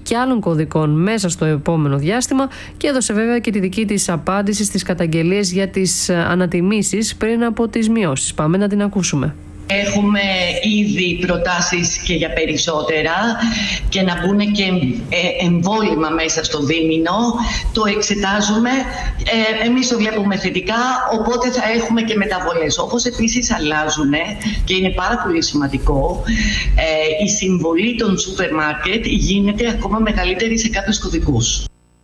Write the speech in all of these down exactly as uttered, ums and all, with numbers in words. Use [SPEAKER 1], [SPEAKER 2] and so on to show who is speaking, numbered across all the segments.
[SPEAKER 1] και άλλων κωδικών μέσα στο επόμενο διάστημα και έδωσε βέβαια και τη δική της απάντηση στις καταγγελίες για τις ανατιμήσεις πριν από τις μειώσεις. Πάμε να την ακούσουμε.
[SPEAKER 2] Έχουμε ήδη προτάσεις και για περισσότερα και να μπουν και εμβόλυμα μέσα στο δίμηνο. Το εξετάζουμε, ε, εμείς το βλέπουμε θετικά, οπότε θα έχουμε και μεταβολές. Όπως επίσης αλλάζουν, και είναι πάρα πολύ σημαντικό, ε, η συμβολή των σούπερ μάρκετ γίνεται ακόμα μεγαλύτερη σε κάποιους κωδικούς.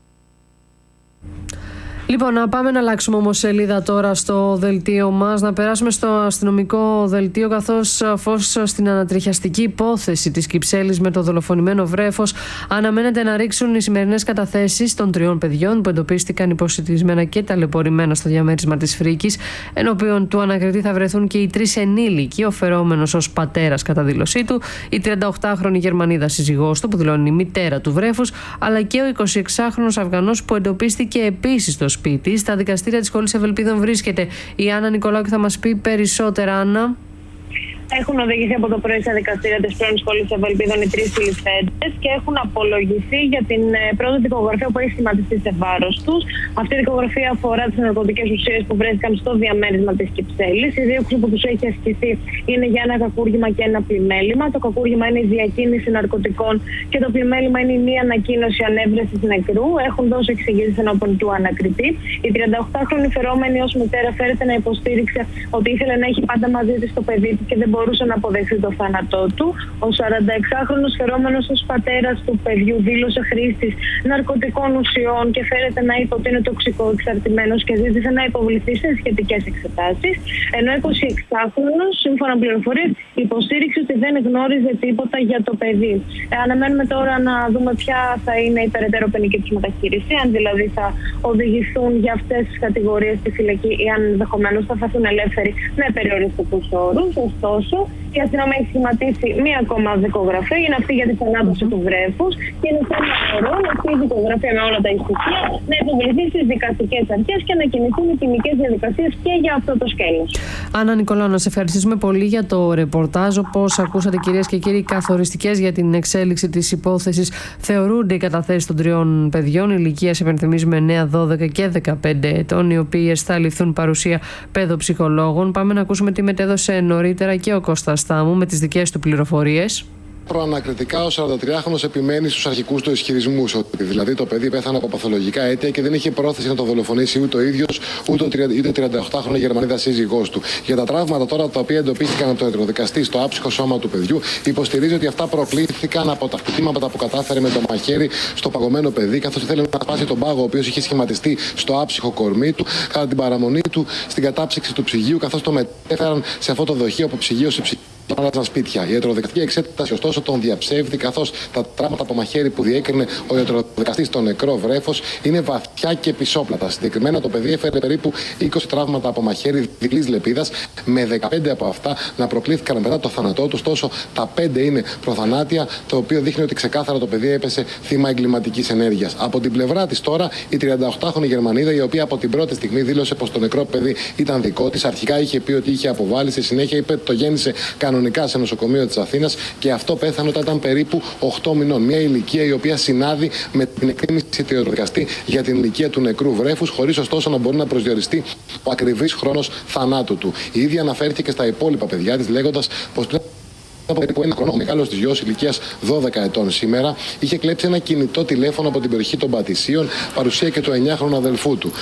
[SPEAKER 1] Λοιπόν, να πάμε να αλλάξουμε όμως σελίδα τώρα στο δελτίο μας, να περάσουμε στο αστυνομικό δελτίο, καθώς φως στην ανατριχιαστική υπόθεση της Κυψέλης με το δολοφονημένο βρέφος αναμένεται να ρίξουν οι σημερινές καταθέσεις των τριών παιδιών που εντοπίστηκαν υποσιτισμένα και ταλαιπωρημένα στο διαμέρισμα της Φρίκης. Ενώπιον του ανακριτή θα βρεθούν και οι τρεις ενήλικοι, ο φερόμενος ως πατέρας κατά δήλωσή του, η τριανταοκτάχρονη Γερμανίδα σύζυγός του που δηλώνει η μητέρα του βρέφους, αλλά και ο εικοσιεξάχρονος Αφγανός που εντοπίστηκε επίσης στο σπίτι. Στα δικαστήρια της Σχολής Ευελπίδων βρίσκεται η Άννα Νικολάου και θα μας πει περισσότερα. Άννα.
[SPEAKER 3] Έχουν οδηγηθεί από το πρωί στα δικαστήρια της πρώην Σχολής Ευελπίδων οι τρεις συλληφθέντες και έχουν απολογηθεί για την πρώτη δικογραφία που έχει σχηματιστεί σε βάρος τους. Αυτή η δικογραφία αφορά τις ναρκωτικές ουσίες που βρέθηκαν στο διαμέρισμα της Κυψέλης. Η δίωξη που τους έχει ασκηθεί είναι για ένα κακούργημα και ένα πλημέλημα. Το κακούργημα είναι η διακίνηση ναρκωτικών και το πλημέλημα είναι η μη ανακοίνωση ανέβρεσης νεκρού. Έχουν δώσει εξηγήσεις ενώπιον του ανακριτή. Η τριανταοκτάχρονη φερόμενη ως μητέρα φέρεται να υποστήριξε ότι ήθελε να έχει πάντα μαζί της το παιδί του και δεν μπορούσε να αποδεχθεί το θάνατό του. Ο σαρανταεξάχρονος φερόμενος ως πατέρας του παιδιού δήλωσε χρήστης ναρκωτικών ουσιών και φέρεται να είπε ότι είναι τοξικό εξαρτημένος και ζήτησε να υποβληθεί σε σχετικές εξετάσεις. Ενώ ο εικοσιεξάχρονος, σύμφωνα με πληροφορίες, υποστήριξε ότι δεν γνώριζε τίποτα για το παιδί. Ε, αναμένουμε τώρα να δούμε ποια θα είναι η περαιτέρω ποινική του μεταχείριση, αν δηλαδή θα οδηγηθούν για αυτές τις κατηγορίες στη φυλακή ή αν ενδεχομένως θα φαθούν ελεύθεροι με περιοριστικούς όρους. Ωστόσο, η αστυνομία έχει σχηματίσει μία ακόμα δικογραφία, είναι αυτή για τη θανάτωση του βρέφους και είναι θέμα ορών αυτή η δικογραφία με όλα τα στοιχεία να υποβληθεί στις δικαστικές αρχές και να κινηθούν οι ποινικές διαδικασίες και για αυτό το σκέλος.
[SPEAKER 1] Άννα Νικολάου, να σε ευχαριστήσουμε πολύ για το ρεπορτάζ. Όπως ακούσατε, κυρίες και κύριοι, καθοριστικές για την εξέλιξη της υπόθεσης θεωρούνται οι καταθέσεις των τριών παιδιών ηλικίας, υπενθυμίζουμε, εννέα, δώδεκα και δεκαπέντε ετών, οι οποίες θα ληφθούν παρουσία παιδοψυχολόγων. Πάμε να ακούσουμε τι μετέδωσε νωρίτερα και ο Κώστας Στάμου με τις δικές του πληροφορίες.
[SPEAKER 4] Προανακριτικά, ο σαραντατριάχρονος επιμένει στους αρχικούς του ισχυρισμούς ότι δηλαδή το παιδί πέθανε από παθολογικά αίτια και δεν είχε πρόθεση να το δολοφονήσει ούτε ο ίδιος ούτε η τριανταοκτάχρονη Γερμανίδα σύζυγός του. Για τα τραύματα τώρα τα οποία εντοπίστηκαν από το ιατροδικαστή στο άψυχο σώμα του παιδιού, υποστηρίζει ότι αυτά προκλήθηκαν από τα χτυπήματα που κατάφερε με το μαχαίρι στο παγωμένο παιδί, καθώς ήθελε να σπάσει τον πάγο ο οποίος είχε σχηματιστεί στο άψυχο κορμί του κατά την παραμονή του στην κατάψυξη του ψυγείου, καθώς το μετέφεραν σε αυτό το δοχείο από ψυγείο σε ψυγείο. Άλλαζαν σπίτια. Η ιατροδικαστική εξέταση ωστόσο τον διαψεύδει, καθώς τα τραύματα από μαχαίρι που διέκρινε ο ιατροδικαστής στο νεκρό βρέφος είναι βαθιά και πισόπλατα. Συγκεκριμένα το παιδί έφερε περίπου είκοσι τραύματα από μαχαίρι διπλής λεπίδας, με δεκαπέντε από αυτά να προκλήθηκαν μετά το θάνατό του. Ωστόσο, τα πέντε είναι προθανάτια, το οποίο δείχνει ότι ξεκάθαρα το παιδί έπεσε θύμα εγκληματικής ενέργειας. Από την πλευρά της τώρα, η τριανταοκτάχρονη Γερμανίδα, η οποία από την πρώτη στιγμή δήλωσε πως το νεκρό παιδί ήταν δικό της, αρχικά είχε πει ότι είχε αποβάλει, στη συνέχεια είπε ότι το γέννησε κανονικά σε νοσοκομείο της Αθήνας και αυτό πέθανε όταν ήταν περίπου οκτώ μηνών. Μια ηλικία η οποία συνάδει με την εκτίμηση του ιατροδικαστή για την ηλικία του νεκρού βρέφους, χωρίς ωστόσο να μπορεί να προσδιοριστεί ο ακριβής χρόνος θανάτου του. Η ίδια αναφέρθηκε και στα υπόλοιπα παιδιά της, λέγοντας πως πλέον από περίπου ένα χρόνο, ο μεγάλος της γιος ηλικίας δώδεκα ετών σήμερα είχε κλέψει ένα κινητό τηλέφωνο από την περιοχή των Πατησίων, παρουσία και του εννιάχρονου αδελφού του.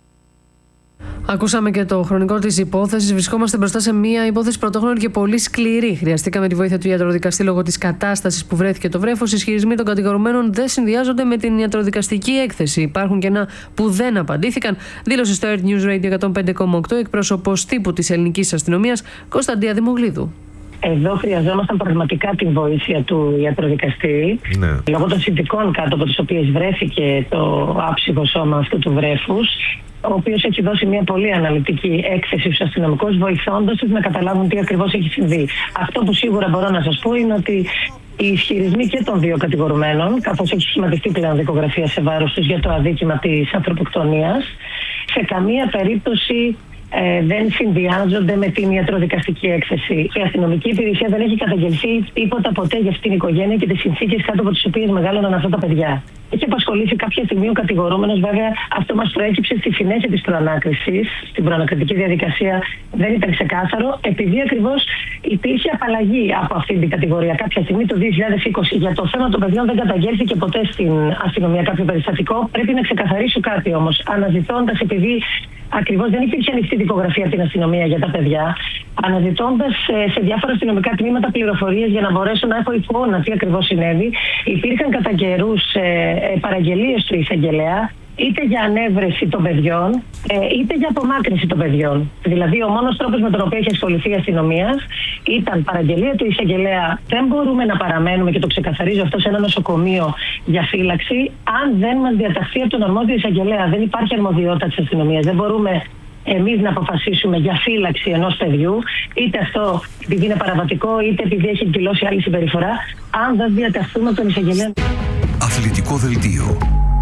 [SPEAKER 1] Ακούσαμε και το χρονικό της υπόθεσης. Βρισκόμαστε μπροστά σε μια υπόθεση πρωτόχρονη και πολύ σκληρή. Χρειαστήκαμε τη βοήθεια του ιατροδικαστή λόγω της κατάστασης που βρέθηκε το βρέφος. Οι ισχυρισμοί των κατηγορουμένων δεν συνδυάζονται με την ιατροδικαστική έκθεση. Υπάρχουν κενά που δεν απαντήθηκαν, δήλωσε στο Earth News Radio εκατόν πέντε κόμμα οκτώ εκπρόσωπος τύπου της ελληνικής αστυνομίας, Κωνσταντία Δημογλίδου.
[SPEAKER 5] Εδώ χρειαζόμασταν πραγματικά την βοήθεια του ιατροδικαστή, ναι. Λόγω των συνθηκών κάτω από τις οποίες βρέθηκε το άψυχο σώμα αυτού του βρέφους, ο οποίος έχει δώσει μια πολύ αναλυτική έκθεση στους αστυνομικούς, βοηθώντας τους να καταλάβουν τι ακριβώς έχει συμβεί. Αυτό που σίγουρα μπορώ να σας πω είναι ότι οι ισχυρισμοί και των δύο κατηγορουμένων, καθώς έχει σχηματιστεί πλέον δικογραφία σε βάρος τους για το αδίκημα της ανθρωποκτονίας, σε καμία περίπτωση ε, δεν συνδυάζονται με την ιατροδικαστική έκθεση. Η αστυνομική υπηρεσία δεν έχει καταγγελθεί τίποτα ποτέ για αυτήν την οικογένεια και τις συνθήκες κάτω από τις οποίες μεγάλωναν αυτά τα παιδιά. Έχει απασχολήσει κάποια στιγμή ο κατηγορούμενος, βέβαια αυτό μας προέκυψε στη συνέχεια της προανάκρισης, στην προανακριτική διαδικασία δεν ήταν ξεκάθαρο, επειδή ακριβώς υπήρχε απαλλαγή από αυτήν την κατηγορία κάποια στιγμή το δύο χιλιάδες είκοσι. Για το θέμα των παιδιών δεν καταγγέλθηκε ποτέ στην αστυνομία κάποιο περιστατικό. Πρέπει να ξεκαθαρίσω κάτι όμως, αναζητώντας, επειδή ακριβώς δεν υπήρχε ανοιχτή δικογραφία από την αστυνομία για τα παιδιά, αναζητώντας σε διάφορα αστυνομικά τμήματα πληροφορίες για να μπορέσω να έχω εικόνα τι ακριβώς συνέβη, υπήρχαν κατά καιρούς ε, παραγγελίες του εισαγγελέα, είτε για ανέβρεση των παιδιών, ε, είτε για απομάκρυνση των παιδιών. Δηλαδή, ο μόνος τρόπος με τον οποίο έχει ασχοληθεί η αστυνομία ήταν παραγγελία του εισαγγελέα. Δεν μπορούμε να παραμένουμε, και το ξεκαθαρίζω αυτό, σε ένα νοσοκομείο για φύλαξη, αν δεν μας διαταχθεί από τον αρμόδιο εισαγγελέα. Δεν υπάρχει αρμοδιότητα της αστυνομίας. Δεν μπορούμε εμείς να αποφασίσουμε για φύλαξη ενός παιδιού, είτε αυτό επειδή είναι παραβατικό, είτε επειδή έχει εκδηλώσει άλλη συμπεριφορά, αν δεν διαταχθούμε από τον εισαγγελέα.
[SPEAKER 6] Αθλητικό δελτίο.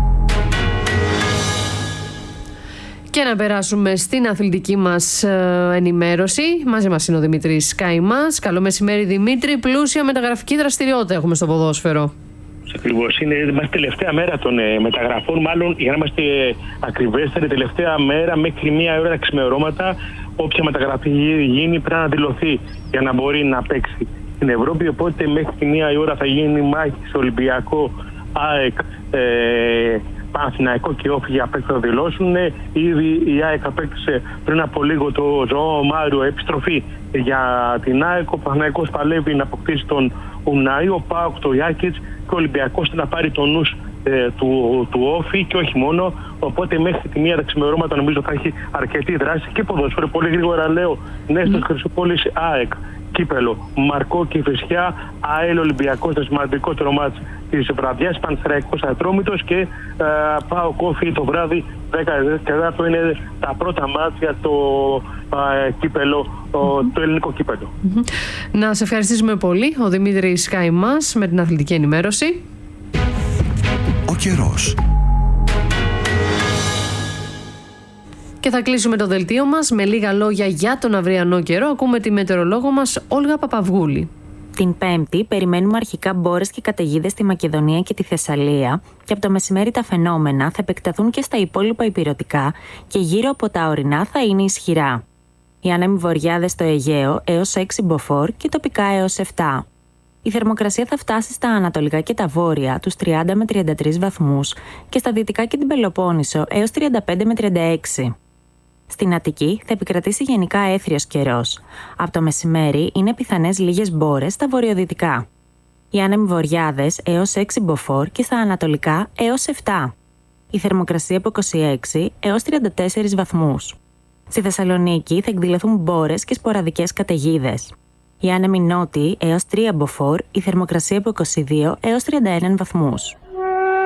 [SPEAKER 1] Και να περάσουμε στην αθλητική μας ενημέρωση. Μαζί μας είναι ο Δημήτρης Καϊμάς. Καλό μεσημέρι, Δημήτρη. Πλούσια μεταγραφική δραστηριότητα έχουμε στο ποδόσφαιρο.
[SPEAKER 7] Ακριβώς. Είναι η τελευταία μέρα των ε, μεταγραφών. Μάλλον, για να είμαστε ε, ακριβέστεροι, τελευταία μέρα μέχρι μία ώρα τα ξημερώματα. Όποια μεταγραφή γίνει πρέπει να δηλωθεί για να μπορεί να παίξει στην Ευρώπη. Οπότε μέχρι τη μία ώρα θα γίνει μάχη στο Ολυμπιακό, ΑΕΚ, ε, Παναθηναϊκό και Όφη για να το δηλώσουν. Ήδη η ΑΕΚ απέκτησε πριν από λίγο το Ζωό Μάριο επιστροφή για την ΑΕΚ. Ο Παναθηναϊκός παλεύει να αποκτήσει τον Ουνάι, ο ΠΑΟΚ το Ιάκιτς και ο Ολυμπιακός να πάρει τον νους ε, του, του Όφη και όχι μόνο. Οπότε μέχρι τη μία τα ξημερώματα νομίζω θα έχει αρκετή δράση και ποδόσφαιρο. Πολύ γρήγορα λέω: Νέστος mm. Χρυσοπόλης, ΑΕΚ, Κύπελο, Μαρκό και Φυσιά, ΑΕΛ Ολυμπιακός, το σημαντικότερο μάτς της βραδιάς, Πανσεραϊκός Ατρόμητος και ε, ΠΑΟΚ Όφη το βράδυ δέκα και τέταρτο είναι τα πρώτα μάτια το ε, κύπελο, το, mm-hmm. το ελληνικό κύπελο.
[SPEAKER 1] Mm-hmm. Να σε ευχαριστήσουμε πολύ, ο Δημήτρης Καϊμάς, με την αθλητική ενημέρωση.
[SPEAKER 6] Ο καιρός.
[SPEAKER 1] Και θα κλείσουμε το δελτίο μας με λίγα λόγια για τον αυριανό καιρό. Ακούμε τη μετεωρολόγο μας Όλγα Παπαυγούλη.
[SPEAKER 8] Την Πέμπτη περιμένουμε αρχικά μπόρες και καταιγίδες στη Μακεδονία και τη Θεσσαλία και από το μεσημέρι τα φαινόμενα θα επεκταθούν και στα υπόλοιπα ηπειρωτικά και γύρω από τα ορεινά θα είναι ισχυρά. Οι άνεμοι βοριάδες στο Αιγαίο έως έξι μποφόρ και τοπικά έως επτά. Η θερμοκρασία θα φτάσει στα ανατολικά και τα βόρεια τους τριάντα με τριάντα τρεις βαθμούς και στα δυτικά και την Πελοπόννησο έως τριάντα πέντε με τριάντα έξι. Στην Αττική θα επικρατήσει γενικά έθριος καιρός. Από το μεσημέρι είναι πιθανές λίγες μπόρες στα βορειοδυτικά. Οι άνεμοι βοριάδες έως έξι μποφόρ και στα ανατολικά έως επτά. Η θερμοκρασία από είκοσι έξι έως τριάντα τέσσερις βαθμούς. Στη Θεσσαλονίκη θα εκδηλωθούν μπόρες και σποραδικές καταιγίδες. Οι άνεμοι νότιοι έως τρία μποφόρ, η θερμοκρασία από είκοσι δύο έως τριάντα ένα βαθμούς.